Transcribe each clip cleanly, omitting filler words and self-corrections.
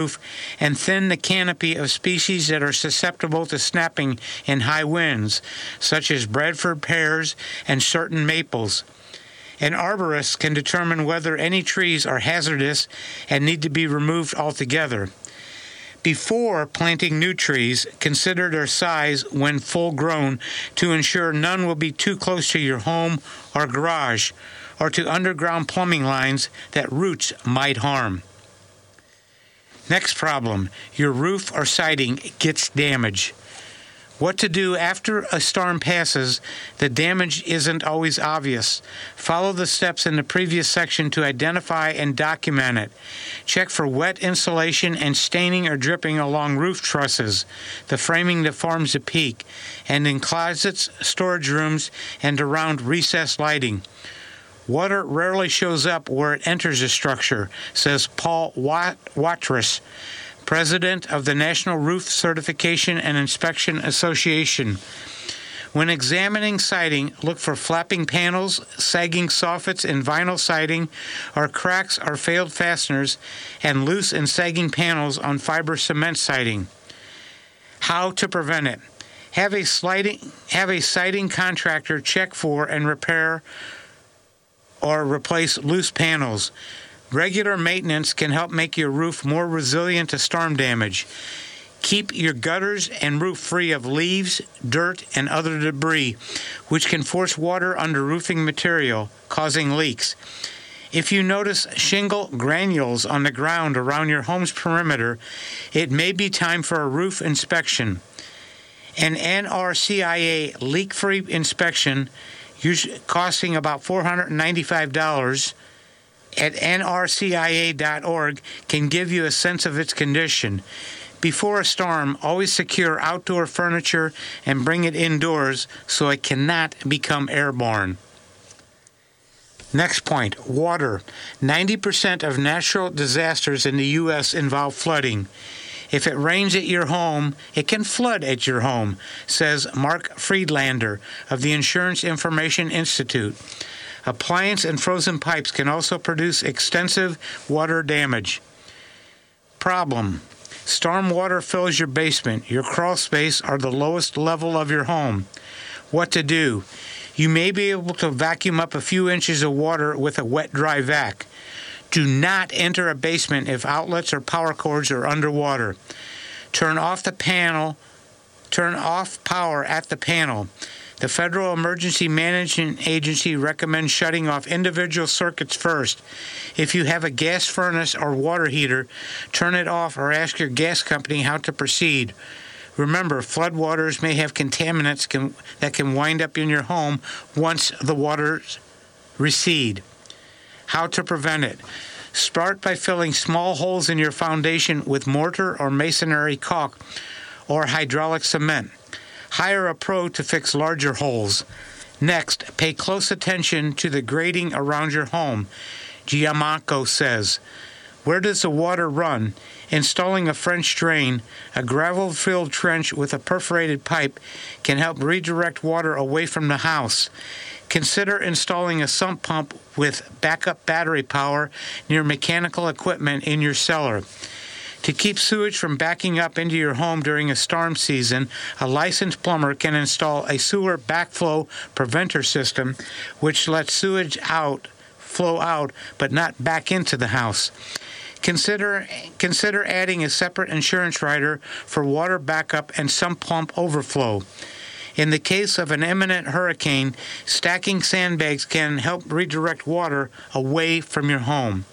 and thin the canopy of species that are susceptible to snapping in high winds, such as Bradford pears and certain maples. An arborist can determine whether any trees are hazardous and need to be removed altogether. Before planting new trees, consider their size when full grown to ensure none will be too close to your home or garage or to underground plumbing lines that roots might harm. Next problem, your roof or siding gets damaged. What to do after a storm passes, the damage isn't always obvious. Follow the steps in the previous section to identify and document it. Check for wet insulation and staining or dripping along roof trusses, the framing that forms the peak, and in closets, storage rooms, and around recessed lighting. Water rarely shows up where it enters a structure, says Paul Watrous, President of the National Roof Certification and Inspection Association. When examining siding, look for flapping panels, sagging soffits in vinyl siding, or cracks or failed fasteners, and loose and sagging panels on fiber cement siding. How to prevent it. Have a siding contractor check for and repair or replace loose panels. Regular maintenance can help make your roof more resilient to storm damage. Keep your gutters and roof free of leaves, dirt, and other debris, which can force water under roofing material, causing leaks. If you notice shingle granules on the ground around your home's perimeter, it may be time for a roof inspection. An NRCIA leak-free inspection, usually costing about $495, at nrcia.org can give you a sense of its condition. Before a storm, always secure outdoor furniture and bring it indoors so it cannot become airborne. Next point, water. 90% of natural disasters in the U.S. involve flooding. If it rains at your home, it can flood at your home, says Mark Friedlander of the Insurance Information Institute. Appliance and frozen pipes can also produce extensive water damage. Problem. Storm water fills your basement, your crawl space, or the lowest level of your home. What to do? You may be able to vacuum up a few inches of water with a wet, dry vac. Do not enter a basement if outlets or power cords are underwater. Turn off power at the panel. The Federal Emergency Management Agency recommends shutting off individual circuits first. If you have a gas furnace or water heater, turn it off or ask your gas company how to proceed. Remember, floodwaters may have contaminants that can wind up in your home once the waters recede. How to prevent it. Start by filling small holes in your foundation with mortar or masonry caulk or hydraulic cement. Hire a pro to fix larger holes. Next, pay close attention to the grading around your home. Giamacco says, where does the water run? Installing a French drain, a gravel-filled trench with a perforated pipe, can help redirect water away from the house. Consider installing a sump pump with backup battery power near mechanical equipment in your cellar. To keep sewage from backing up into your home during a storm season, a licensed plumber can install a sewer backflow preventer system, which lets sewage flow out, but not back into the house. Consider adding a separate insurance rider for water backup and sump pump overflow. In the case of an imminent hurricane, stacking sandbags can help redirect water away from your home.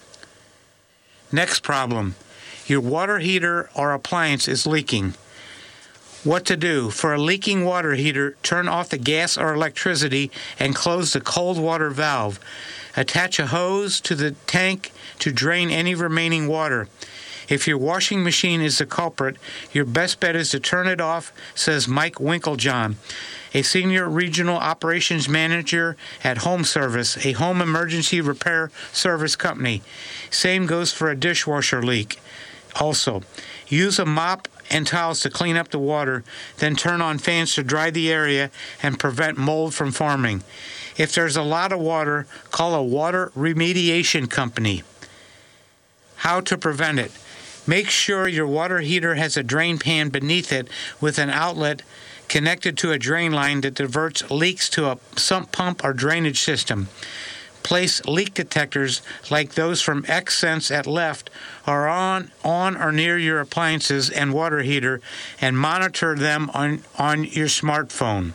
Next problem. Your water heater or appliance is leaking. What to do? For a leaking water heater, turn off the gas or electricity and close the cold water valve. Attach a hose to the tank to drain any remaining water. If your washing machine is the culprit, your best bet is to turn it off, says Mike Winklejohn, a senior regional operations manager at Home Service, a home emergency repair service company. Same goes for a dishwasher leak. Also, use a mop and towels to clean up the water, then turn on fans to dry the area and prevent mold from forming. If there's a lot of water, call a water remediation company. How to prevent it. Make sure your water heater has a drain pan beneath it with an outlet connected to a drain line that diverts leaks to a sump pump or drainage system. Place leak detectors like those from Xsense at left or on or near your appliances and water heater and monitor them on your smartphone.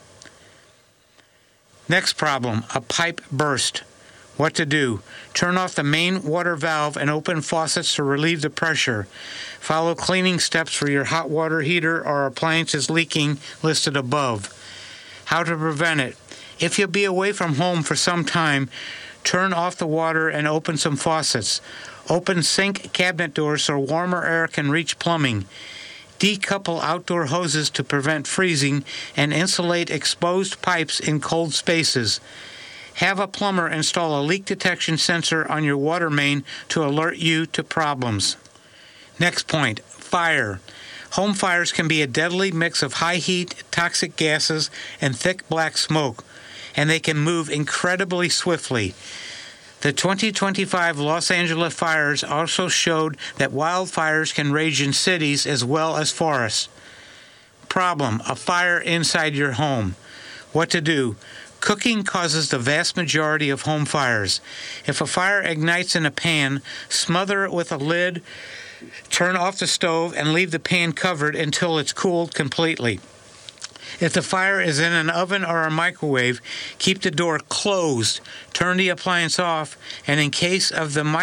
Next problem, a pipe burst. What to do? Turn off the main water valve and open faucets to relieve the pressure. Follow cleaning steps for your hot water heater or appliances leaking listed above. How to prevent it? If you'll be away from home for some time, turn off the water and open some faucets. Open sink cabinet doors so warmer air can reach plumbing. Decouple outdoor hoses to prevent freezing and insulate exposed pipes in cold spaces. Have a plumber install a leak detection sensor on your water main to alert you to problems. Next point, fire. Home fires can be a deadly mix of high heat, toxic gases, and thick black smoke, and they can move incredibly swiftly. The 2025 Los Angeles fires also showed that wildfires can rage in cities as well as forests. Problem, a fire inside your home. What to do? Cooking causes the vast majority of home fires. If a fire ignites in a pan, smother it with a lid, turn off the stove, and leave the pan covered until it's cooled completely. If the fire is in an oven or a microwave, keep the door closed. Turn the appliance off, and in the case of the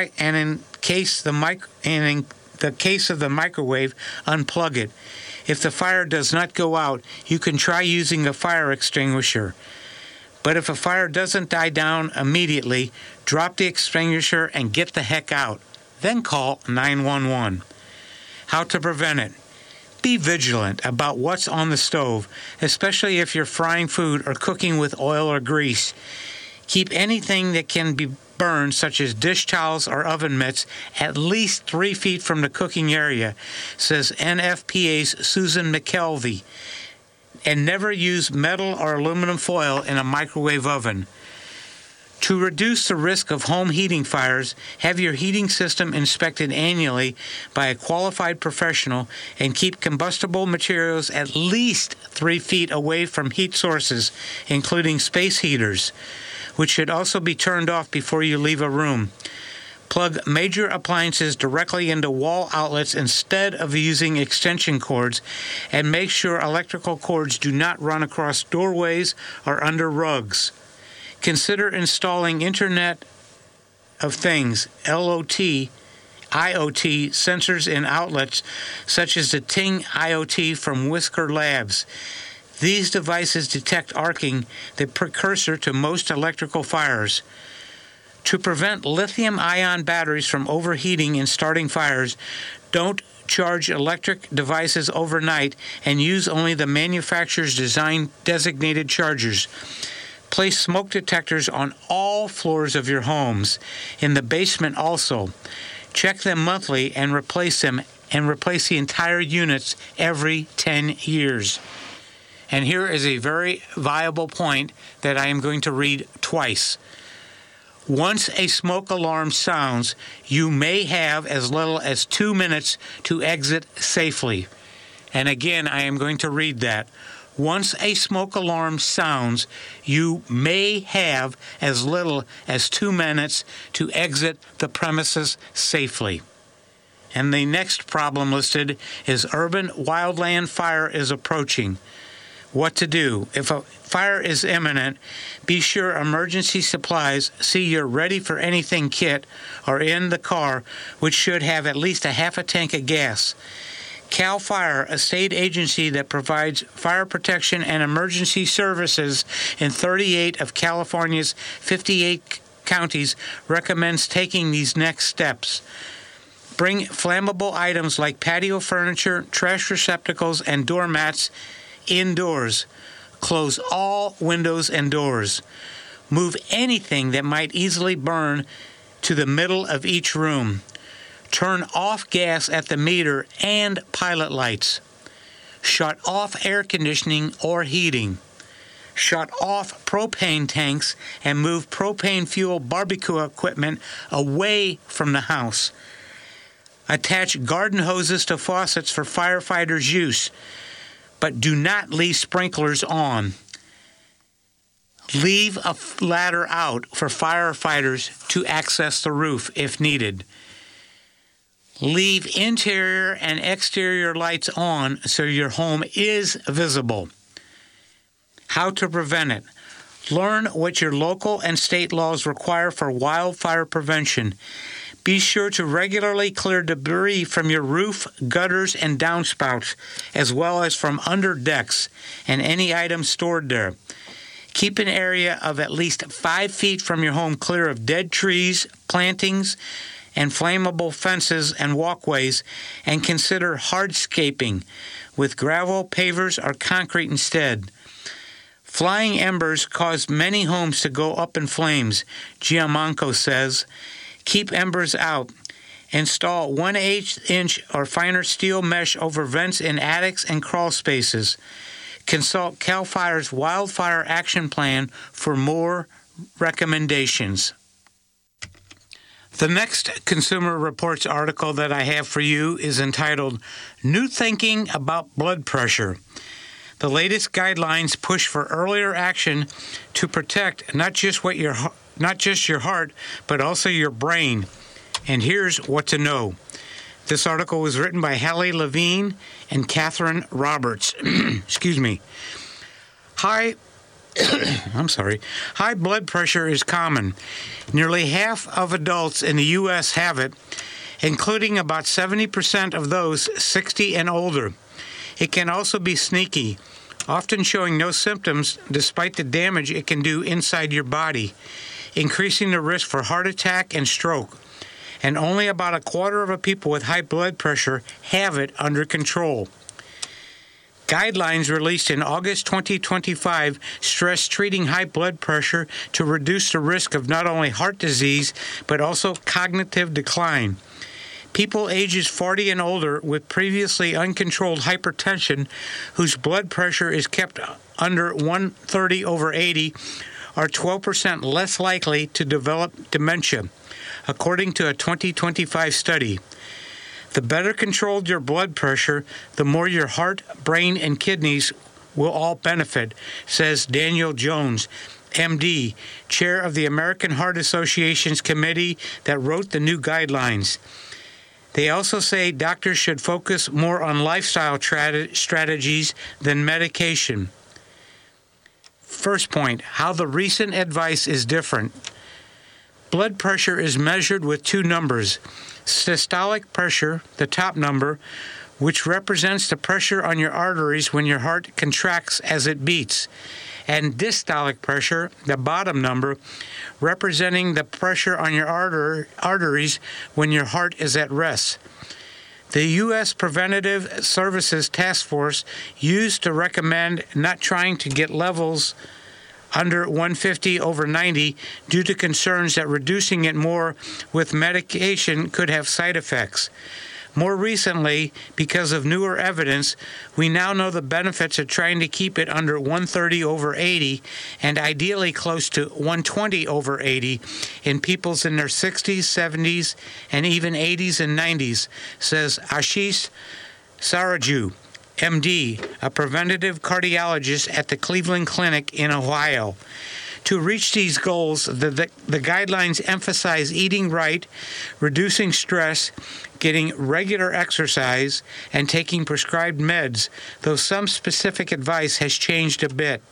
microwave, unplug it. If the fire does not go out, you can try using a fire extinguisher. But if a fire doesn't die down immediately, drop the extinguisher and get the heck out. Then call 911. How to prevent it? Be vigilant about what's on the stove, especially if you're frying food or cooking with oil or grease. Keep anything that can be burned, such as dish towels or oven mitts, at least 3 feet from the cooking area, says NFPA's Susan McKelvey. And never use metal or aluminum foil in a microwave oven. To reduce the risk of home heating fires, have your heating system inspected annually by a qualified professional and keep combustible materials at least 3 feet away from heat sources, including space heaters, which should also be turned off before you leave a room. Plug major appliances directly into wall outlets instead of using extension cords, and make sure electrical cords do not run across doorways or under rugs. Consider installing Internet of Things, IoT sensors in outlets such as the Ting IoT from Whisker Labs. These devices detect arcing, the precursor to most electrical fires. To prevent lithium-ion batteries from overheating and starting fires, don't charge electric devices overnight and use only the manufacturer's designated chargers. Place smoke detectors on all floors of your homes, in the basement also. Check them monthly and replace the entire units every 10 years. And here is a very viable point that I am going to read twice. Once a smoke alarm sounds, you may have as little as 2 minutes to exit safely. And again, I am going to read that. Once a smoke alarm sounds, you may have as little as 2 minutes to exit the premises safely. And the next problem listed is urban wildland fire is approaching. What to do? If a fire is imminent, be sure emergency supplies, see your Ready for Anything kit, are in the car, which should have at least a half a tank of gas. CAL FIRE, a state agency that provides fire protection and emergency services in 38 of California's 58 counties, recommends taking these next steps. Bring flammable items like patio furniture, trash receptacles, and doormats indoors. Close all windows and doors. Move anything that might easily burn to the middle of each room. Turn off gas at the meter and pilot lights. Shut off air conditioning or heating. Shut off propane tanks and move propane fuel barbecue equipment away from the house. Attach garden hoses to faucets for firefighters' use, but do not leave sprinklers on. Leave a ladder out for firefighters to access the roof if needed. Leave interior and exterior lights on so your home is visible. How to prevent it. Learn what your local and state laws require for wildfire prevention. Be sure to regularly clear debris from your roof, gutters, and downspouts, as well as from under decks and any items stored there. Keep an area of at least 5 feet from your home clear of dead trees, plantings, and flammable fences and walkways, and consider hardscaping with gravel, pavers, or concrete instead. Flying embers cause many homes to go up in flames, Giamanco says. Keep embers out. Install 1/8 inch or finer steel mesh over vents in attics and crawl spaces. Consult CAL FIRE's Wildfire Action Plan for more recommendations. The next Consumer Reports article that I have for you is entitled New Thinking About Blood Pressure. The latest guidelines push for earlier action to protect not just your heart, but also your brain. And here's what to know. This article was written by Hallie Levine and Catherine Roberts. Excuse me. High blood pressure is common. Nearly half of adults in the U.S. have it, including about 70% of those 60 and older. It can also be sneaky, often showing no symptoms despite the damage it can do inside your body, increasing the risk for heart attack and stroke. And only about a quarter of people with high blood pressure have it under control. Guidelines released in August 2025 stress treating high blood pressure to reduce the risk of not only heart disease, but also cognitive decline. People ages 40 and older with previously uncontrolled hypertension, whose blood pressure is kept under 130/80, are 12% less likely to develop dementia, according to a 2025 study. The better controlled your blood pressure, the more your heart, brain, and kidneys will all benefit, says Daniel Jones, MD, chair of the American Heart Association's committee that wrote the new guidelines. They also say doctors should focus more on lifestyle strategies than medication. First point, how the recent advice is different. Blood pressure is measured with two numbers. Systolic pressure, the top number, which represents the pressure on your arteries when your heart contracts as it beats, and diastolic pressure, the bottom number, representing the pressure on your arteries when your heart is at rest. The U.S. Preventative Services Task Force used to recommend not trying to get levels under 150/90 due to concerns that reducing it more with medication could have side effects. More recently, because of newer evidence, we now know the benefits of trying to keep it under 130/80 and ideally close to 120/80 in people in their 60s, 70s, and even 80s and 90s, says Ashish Saraju, MD, a preventative cardiologist at the Cleveland Clinic in Ohio. To reach these goals, the guidelines emphasize eating right, reducing stress, getting regular exercise, and taking prescribed meds, though some specific advice has changed a bit.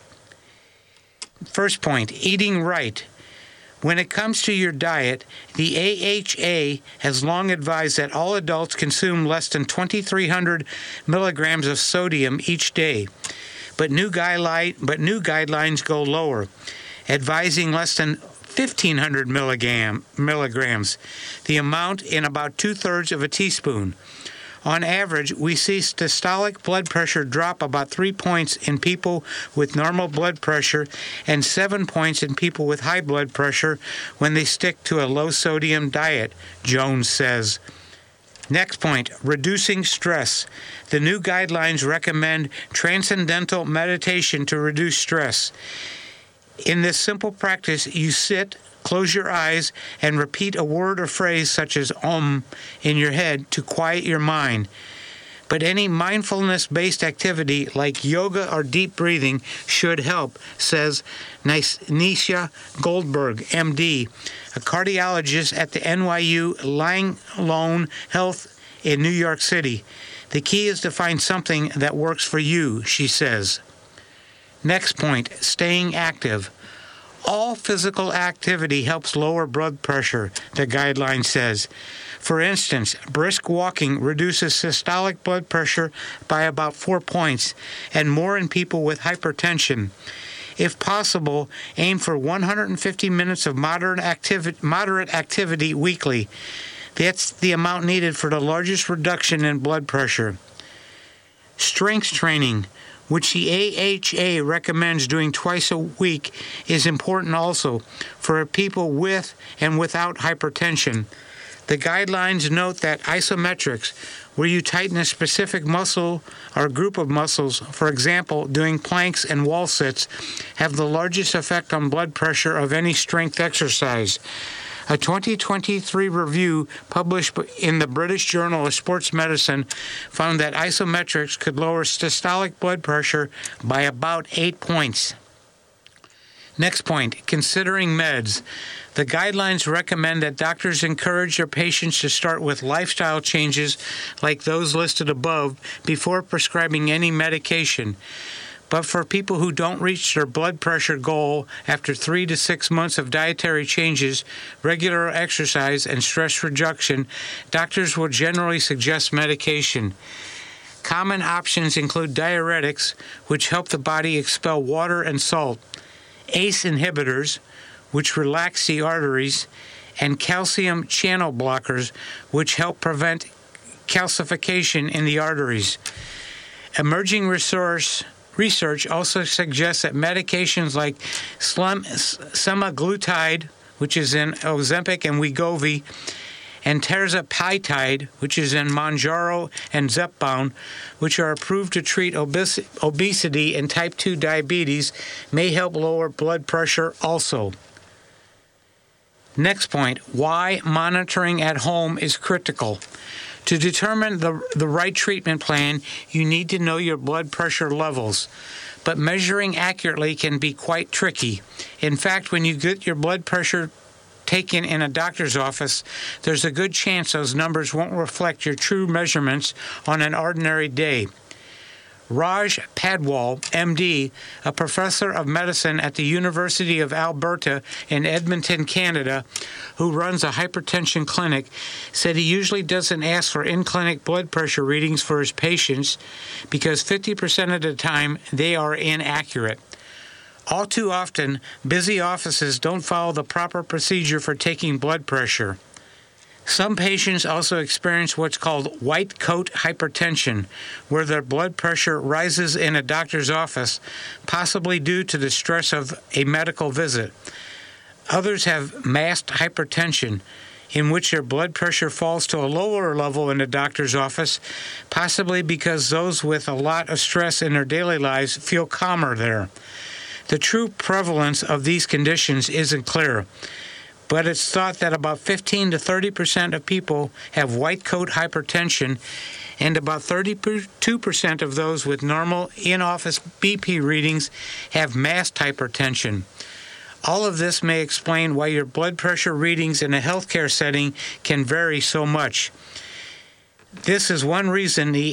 First point, eating right. When it comes to your diet, the AHA has long advised that all adults consume less than 2,300 milligrams of sodium each day, but new guidelines go lower, advising less than 1,500 milligrams, the amount in about 2/3 of a teaspoon. On average, we see systolic blood pressure drop about 3 points in people with normal blood pressure and 7 points in people with high blood pressure when they stick to a low-sodium diet, Jones says. Next point, reducing stress. The new guidelines recommend transcendental meditation to reduce stress. In this simple practice, you sit, close your eyes, and repeat a word or phrase such as in your head to quiet your mind. But any mindfulness-based activity like yoga or deep breathing should help, says Nisha Goldberg, MD, a cardiologist at the NYU Langone Health in New York City. The key is to find something that works for you, she says. Next point, staying active. All physical activity helps lower blood pressure, the guideline says. For instance, brisk walking reduces systolic blood pressure by about 4 points, and more in people with hypertension. If possible, aim for 150 minutes of moderate activity weekly. That's the amount needed for the largest reduction in blood pressure. Strength training, which the AHA recommends doing twice a week, is important also for people with and without hypertension. The guidelines note that isometrics, where you tighten a specific muscle or group of muscles, for example, doing planks and wall sits, have the largest effect on blood pressure of any strength exercise. A 2023 review published in the British Journal of Sports Medicine found that isometrics could lower systolic blood pressure by about 8 points. Next point, considering meds. The guidelines recommend that doctors encourage their patients to start with lifestyle changes like those listed above before prescribing any medication. But for people who don't reach their blood pressure goal after 3 to 6 months of dietary changes, regular exercise, and stress reduction, doctors will generally suggest medication. Common options include diuretics, which help the body expel water and salt, ACE inhibitors, which relax the arteries, and calcium channel blockers, which help prevent calcification in the arteries. Emerging research also suggests that medications like semaglutide, which is in Ozempic and Wegovy, and tirzepatide, which is in Mounjaro and Zepbound, which are approved to treat obesity and type 2 diabetes, may help lower blood pressure also. Next point, why monitoring at home is critical. To determine the right treatment plan, you need to know your blood pressure levels. But measuring accurately can be quite tricky. In fact, when you get your blood pressure taken in a doctor's office, there's a good chance those numbers won't reflect your true measurements on an ordinary day. Raj Padwal, MD, a professor of medicine at the University of Alberta in Edmonton, Canada, who runs a hypertension clinic, said he usually doesn't ask for in-clinic blood pressure readings for his patients because 50% of the time they are inaccurate. All too often, busy offices don't follow the proper procedure for taking blood pressure. Some patients also experience what's called white coat hypertension, where their blood pressure rises in a doctor's office, possibly due to the stress of a medical visit. Others have masked hypertension, in which their blood pressure falls to a lower level in the doctor's office, possibly because those with a lot of stress in their daily lives feel calmer there. The true prevalence of these conditions isn't clear, but it's thought that about 15 to 30% of people have white coat hypertension, and about 32% of those with normal in-office BP readings have masked hypertension. All of this may explain why your blood pressure readings in a healthcare setting can vary so much. This is one reason the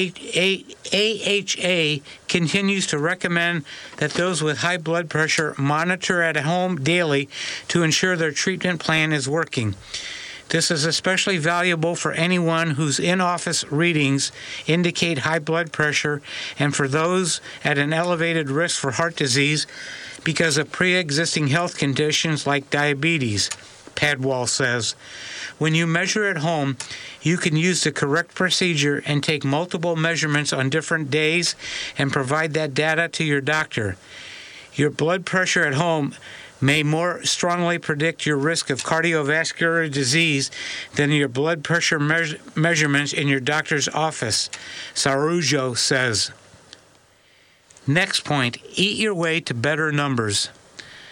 AHA continues to recommend that those with high blood pressure monitor at home daily to ensure their treatment plan is working. This is especially valuable for anyone whose in-office readings indicate high blood pressure and for those at an elevated risk for heart disease because of pre-existing health conditions like diabetes, Padwal says. When you measure at home, you can use the correct procedure and take multiple measurements on different days and provide that data to your doctor. Your blood pressure at home may more strongly predict your risk of cardiovascular disease than your blood pressure measurements in your doctor's office, Sarujo says. Next point, eat your way to better numbers.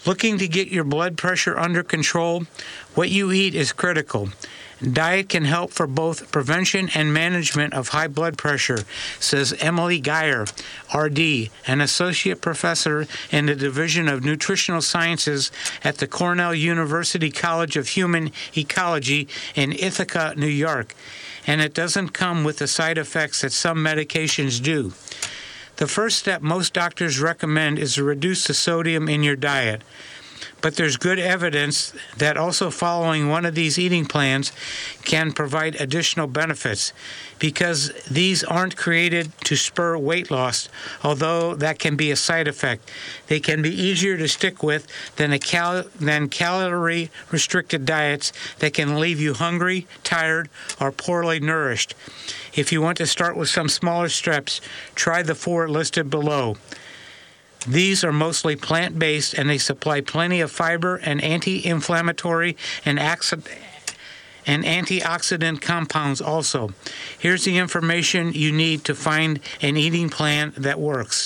Looking to get your blood pressure under control? What you eat is critical. Diet can help for both prevention and management of high blood pressure, says Emily Geyer, RD, an associate professor in the Division of Nutritional Sciences at the Cornell University College of Human Ecology in Ithaca, New York. And it doesn't come with the side effects that some medications do. The first step most doctors recommend is to reduce the sodium in your diet. But there's good evidence that also following one of these eating plans can provide additional benefits, because these aren't created to spur weight loss, although that can be a side effect. They can be easier to stick with than calorie-restricted diets that can leave you hungry, tired, or poorly nourished. If you want to start with some smaller steps, try the 4 listed below. These are mostly plant-based, and they supply plenty of fiber and anti-inflammatory and antioxidant compounds also. Here's the information you need to find an eating plan that works.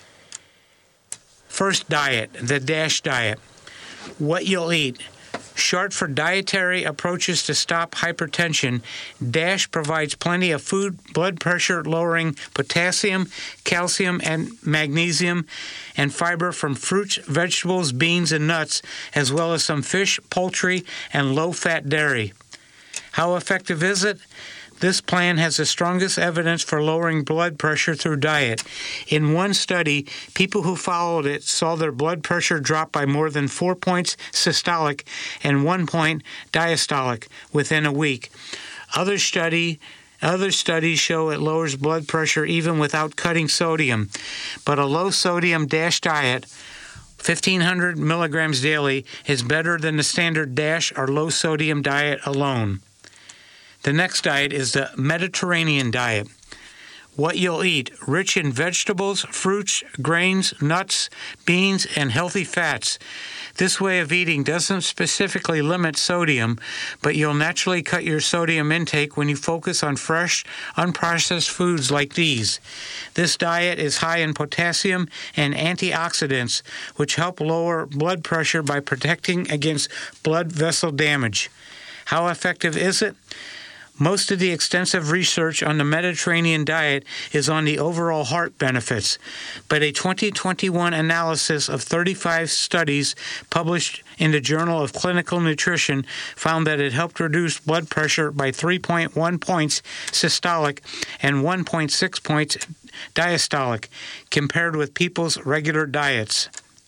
First diet, the DASH diet. What you'll eat. Short for dietary approaches to stop hypertension, DASH provides plenty of food blood pressure lowering potassium, calcium, and magnesium, and fiber from fruits, vegetables, beans, and nuts, as well as some fish, poultry, and low-fat dairy. How effective is it? This plan has the strongest evidence for lowering blood pressure through diet. In one study, people who followed it saw their blood pressure drop by more than 4 points systolic and 1 point diastolic within a week. Other studies show it lowers blood pressure even without cutting sodium. But a low-sodium DASH diet, 1,500 milligrams daily, is better than the standard DASH or low-sodium diet alone. The next diet is the Mediterranean diet. What you'll eat: rich in vegetables, fruits, grains, nuts, beans, and healthy fats. This way of eating doesn't specifically limit sodium, but you'll naturally cut your sodium intake when you focus on fresh, unprocessed foods like these. This diet is high in potassium and antioxidants, which help lower blood pressure by protecting against blood vessel damage. How effective is it? Most of the extensive research on the Mediterranean diet is on the overall heart benefits, but a 2021 analysis of 35 studies published in the Journal of Clinical Nutrition found that it helped reduce blood pressure by 3.1 points systolic and 1.6 points diastolic, compared with people's regular diets.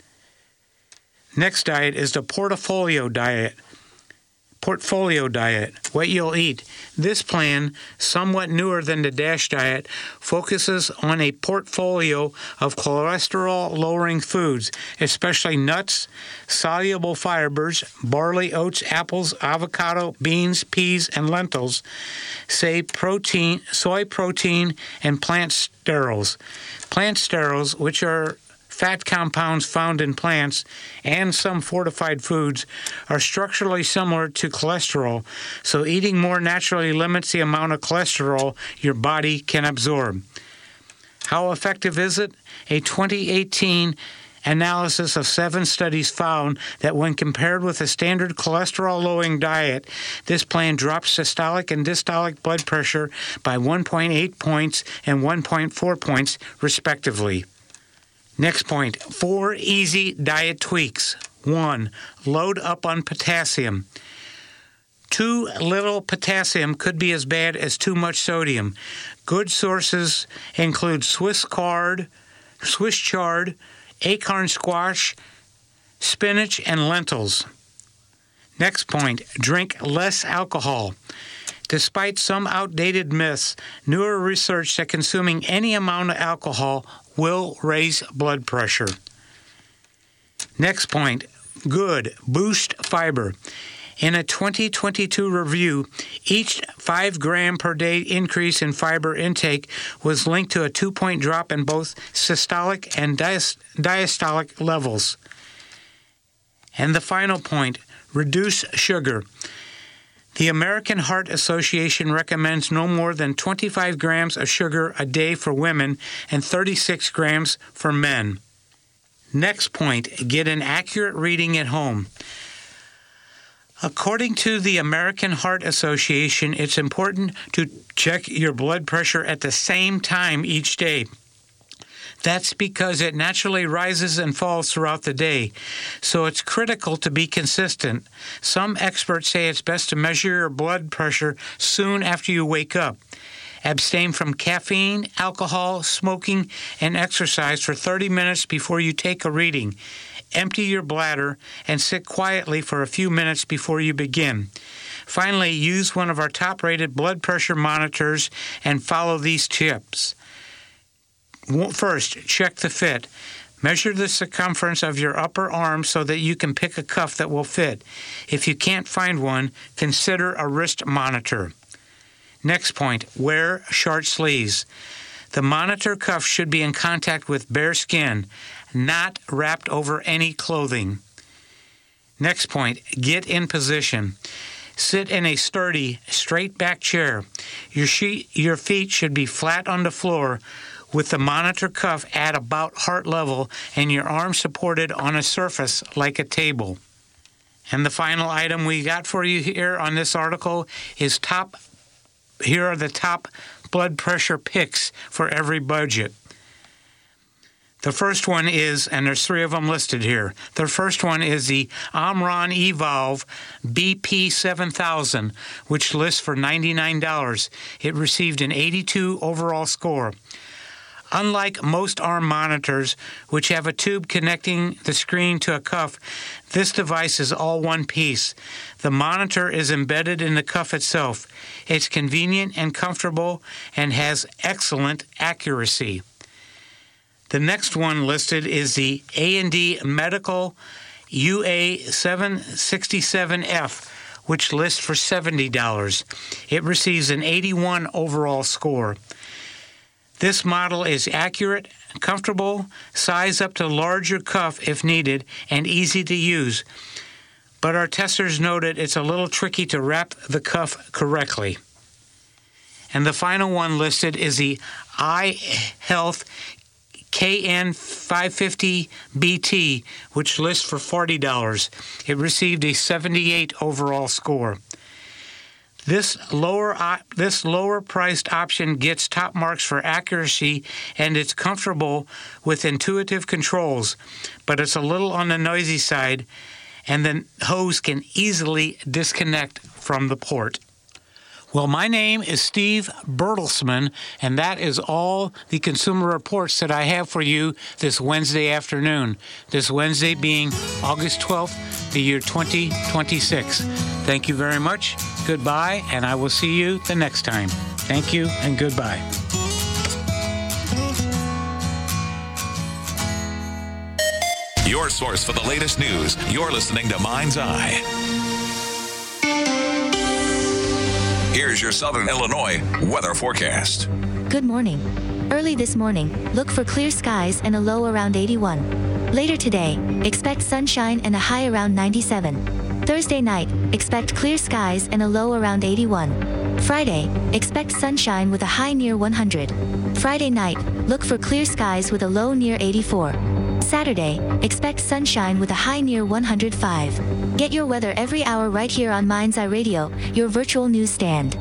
Next diet is the Portfolio diet. What you'll eat. This plan, somewhat newer than the DASH diet, focuses on a portfolio of cholesterol-lowering foods, especially nuts, soluble fibers, barley, oats, apples, avocado, beans, peas, and lentils, soy protein, and plant sterols. Plant sterols, which are fat compounds found in plants and some fortified foods, are structurally similar to cholesterol, so eating more naturally limits the amount of cholesterol your body can absorb. How effective is it? A 2018 analysis of 7 studies found that when compared with a standard cholesterol-lowering diet, this plan drops systolic and diastolic blood pressure by 1.8 points and 1.4 points, respectively. Next point, 4 easy diet tweaks. 1. Load up on potassium. Too little potassium could be as bad as too much sodium. Good sources include Swiss chard, acorn squash, spinach, and lentils. Next point, drink less alcohol. Despite some outdated myths, newer research that consuming any amount of alcohol will raise blood pressure. Next point, good, boost fiber. In a 2022 review, each 5 gram per day increase in fiber intake was linked to a 2-point drop in both systolic and diastolic levels. And the final point, reduce sugar. The American Heart Association recommends no more than 25 grams of sugar a day for women and 36 grams for men. Next point, get an accurate reading at home. According to the American Heart Association, it's important to check your blood pressure at the same time each day. That's because it naturally rises and falls throughout the day, so it's critical to be consistent. Some experts say it's best to measure your blood pressure soon after you wake up. Abstain from caffeine, alcohol, smoking, and exercise for 30 minutes before you take a reading. Empty your bladder and sit quietly for a few minutes before you begin. Finally, use one of our top-rated blood pressure monitors and follow these tips. First, check the fit. Measure the circumference of your upper arm so that you can pick a cuff that will fit. If you can't find one, consider a wrist monitor. Next point, wear short sleeves. The monitor cuff should be in contact with bare skin, not wrapped over any clothing. Next point, get in position. Sit in a sturdy, straight-back chair. Your feet should be flat on the floor with the monitor cuff at about heart level and your arms supported on a surface like a table. And the final item we got for you here on this article is here are the top blood pressure picks for every budget. The first one is, and there's 3 of them listed here. The first one is the Omron Evolve BP7000, which lists for $99. It received an 82 overall score. Unlike most arm monitors, which have a tube connecting the screen to a cuff, this device is all one piece. The monitor is embedded in the cuff itself. It's convenient and comfortable and has excellent accuracy. The next one listed is the A&D Medical UA767F, which lists for $70. It receives an 81 overall score. This model is accurate, comfortable, size up to larger cuff if needed, and easy to use. But our testers noted it's a little tricky to wrap the cuff correctly. And the final one listed is the iHealth KN550BT, which lists for $40. It received a 78 overall score. This lower priced option gets top marks for accuracy, and it's comfortable with intuitive controls, but it's a little on the noisy side, and the hose can easily disconnect from the port. Well, my name is Steve Bertelsman, and that is all the Consumer Reports that I have for you this Wednesday afternoon. This Wednesday being August 12th, the year 2026. Thank you very much. Goodbye, and I will see you the next time. Thank you, and goodbye. Your source for the latest news. You're listening to Mind's Eye. Here's your Southern Illinois weather forecast. Good morning. Early this morning, look for clear skies and a low around 81. Later today, expect sunshine and a high around 97. Thursday night, expect clear skies and a low around 81. Friday, expect sunshine with a high near 100. Friday night, look for clear skies with a low near 84. Saturday, expect sunshine with a high near 105. Get your weather every hour right here on Mind's Eye Radio, your virtual newsstand.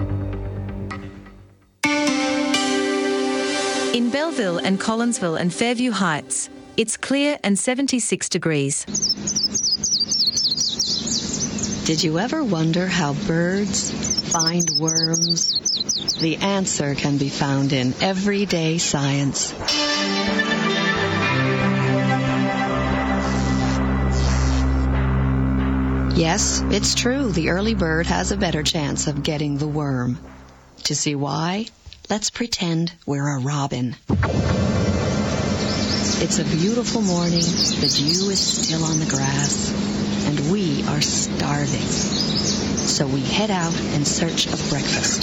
In Belleville and Collinsville and Fairview Heights, it's clear and 76 degrees. Did you ever wonder how birds find worms? The answer can be found in Everyday Science. Yes, it's true, the early bird has a better chance of getting the worm. To see why, let's pretend we're a robin. It's a beautiful morning, the dew is still on the grass, and we are starving. So we head out in search of breakfast.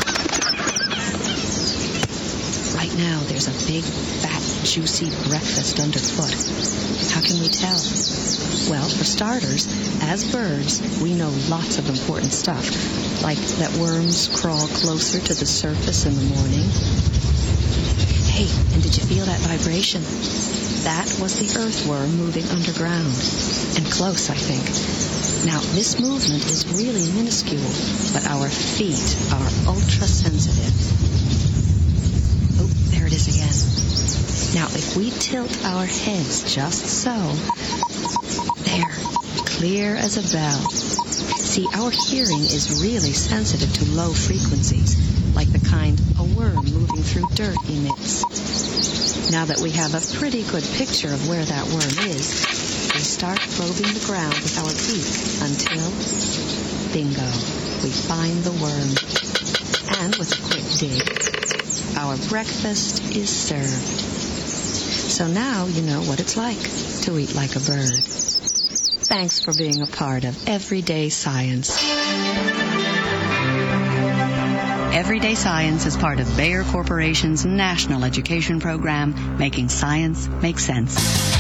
Right now, there's a big, fat, juicy breakfast underfoot. How can we tell? Well, for starters, as birds, we know lots of important stuff, like that worms crawl closer to the surface in the morning. Hey, and did you feel that vibration? That was the earthworm moving underground. And close, I think. Now, this movement is really minuscule, but our feet are ultra-sensitive. Oh, there it is again. Now, if we tilt our heads just so, there, clear as a bell. See, our hearing is really sensitive to low frequencies, like the kind a worm moving through dirt emits. Now that we have a pretty good picture of where that worm is, we start probing the ground with our beak until, bingo, we find the worm. And with a quick dig, our breakfast is served. So now you know what it's like to eat like a bird. Thanks for being a part of Everyday Science. Everyday Science is part of Bayer Corporation's national education program, making science make sense.